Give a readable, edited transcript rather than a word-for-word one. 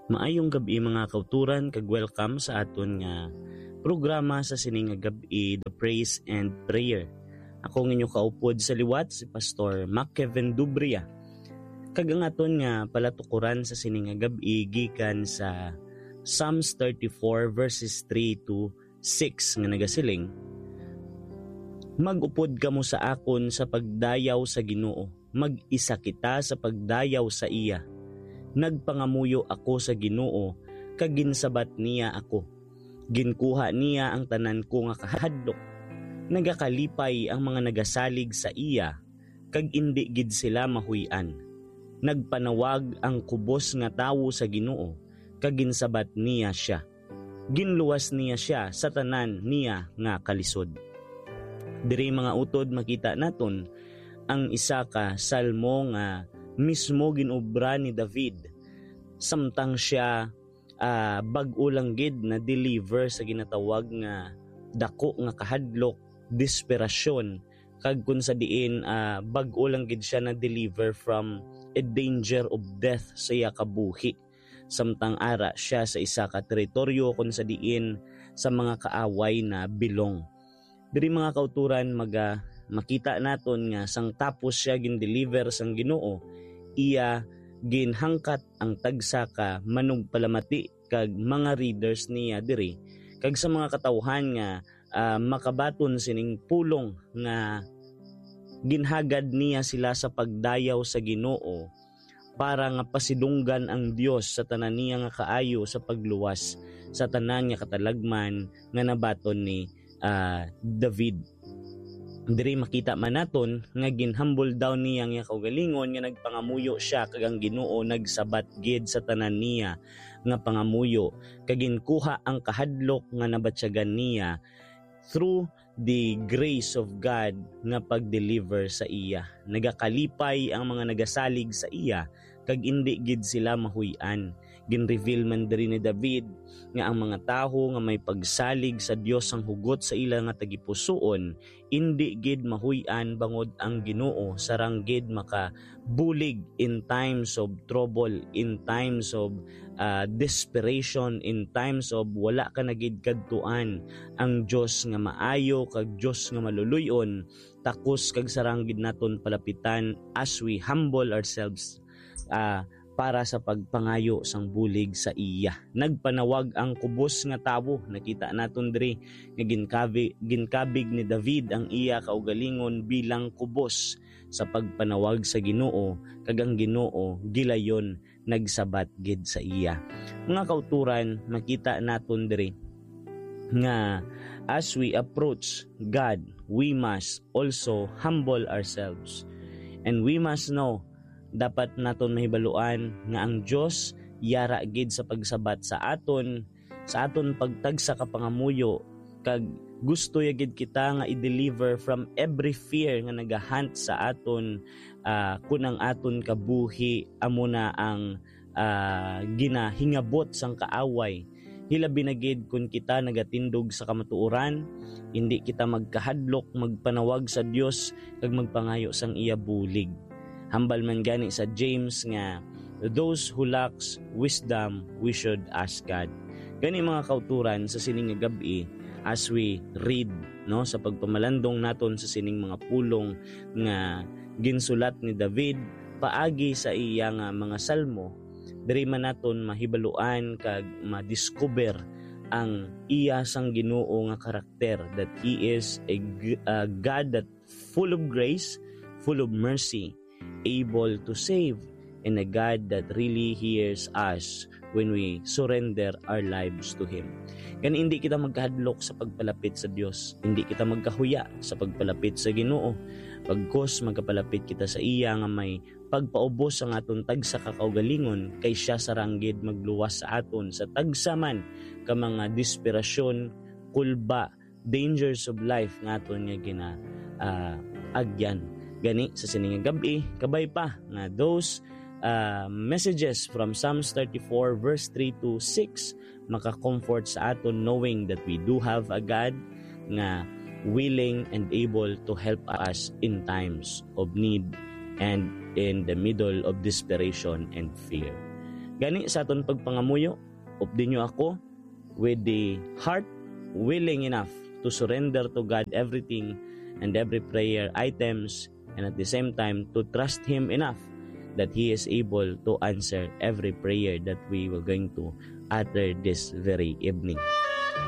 Maayong gabi mga kauturan, kag welcome sa aton nga programa sa sining nga gabi, The Praise and Prayer. Ako ng inyo kaupod sa liwat si Pastor Mac Kevin Dubria. Kag ang aton nga palatukuran sa sining nga gabi gikan sa Psalms 34 verses 3 to 6 nga nagasiling. Mag-upod kamo sa akon sa pagdayaw sa Ginoo, mag-isa kita sa pagdayaw sa iya. Nagpangamuyo ako sa Ginoo, kag ginsabat niya ako. Ginkuha niya ang tanan ko nga kahadlok. Nagakalipay ang mga nagasalig sa iya, kag indi gid sila mahuy-an. Nagpanawag ang kubos nga tawo sa Ginoo, kag ginsabat niya siya. Ginluwas niya siya sa tanan niya nga kalisod. Diri mga utod makita naton ang isa ka salmo nga mismo ginobra ni David samtang siya bag-o lang gid na deliver sa ginatawag nga dako nga kahadlok, desperasyon, kag kun sa diin bag-o lang gid siya na deliver from a danger of death sa iya kabuhi, samtang ara siya sa isa ka teritoryo kun sa diin sa mga kaaway na bilong. Diri mga kauturan makita naton nga sang tapos siya gin-deliver sang Ginoo, iya ginhangkat ang tagsa ka manugpalamati kag mga readers niya diri, kag sa mga katawhan nga makabaton sining pulong nga ginhagad niya sila sa pagdayaw sa Ginoo para nga pasidunggan ang Dios sa tanan niya nga kaayo sa pagluwas sa tanan nga katalagman nga nabaton ni David. Diri makita man naton nga ginhumble down niya nga kaugalingon nga nagpangamuyo siya kag ang Ginoo nagsabat gid sa tanan niya nga pangamuyo, kag ginkuha ang kahadlok nga nabatsyagan niya through the grace of God nga pag-deliver sa iya. Nagakalipay ang mga nagasalig sa iya, kag indi gid sila mahuy-an. Ginreveal man diri ni David nga ang mga tawo nga may pagsalig sa Dios ang hugot sa ila nga tagipusoon, indi gid mahuy-an bangod ang Ginoo sarang gid makabulig in times of trouble, in times of desperation, in times of wala ka na gid kadtuan. Ang Dios nga maayo kag Dios nga maluluyon, takos kag sarang gid naton palapitan as we humble ourselves para sa pagpangayo sang bulig sa iya. Nagpanawag ang kubos nga tawo, nakita naton diri nga ginkabig ni David ang iya kaugalingon bilang kubos sa pagpanawag sa Ginoo, kag ang Ginoo gilayon nagsabat gid sa iya. Mga kauturan, makita naton diri nga as we approach God, we must also humble ourselves, and we must know, dapat naton mahibaluan nga ang Dios yara gid sa pagsabat sa aton pagtagsa ka pangamuyo, kag gusto ya gid kita nga i-deliver from every fear nga nagahunt sa aton kun ang aton kabuhi amo na ang ginahingabot sang kaaway. Hilabi na gid kun kita nagatindog sa kamatuoran, hindi kita magkahadlok magpanawag sa Dios kag magpangayo sang iya bulig. Hambal man gani sa James nga those who lacks wisdom we should ask God. Gani mga kauturan sa sining nga gabi as we read sa pagpamalandong naton sa sining mga pulong nga ginsulat ni David paagi sa iya nga mga salmo, diri man naton mahibaluan kag madiscover ang iya sang Ginoo nga karakter, that He is a God that full of grace, full of mercy, able to save, and a God that really hears us when we surrender our lives to Him. Kani hindi kita magkahadlok sa pagpalapit sa Dios, hindi kita magkahuya sa pagpalapit sa Ginoo, pagkos magkapalapit kita sa iya nga may pagpaubos ang aton tagsa kakaugalingon, kay siya saranggid magluwas sa aton sa tagsaman ka mga desperasyon, kulba, dangers of life nga aton nga agyan. Gani sa sining gabi kabay pa nga those messages from Psalms 34 verse 3 to 6 maka-comfort sa aton, knowing that we do have a God nga willing and able to help us in times of need and in the middle of desperation and fear. Gani sa aton pagpangamuyo, updin nyo ako with the heart willing enough to surrender to God everything and every prayer items, and at the same time to trust Him enough that He is able to answer every prayer that we will going to utter this very evening.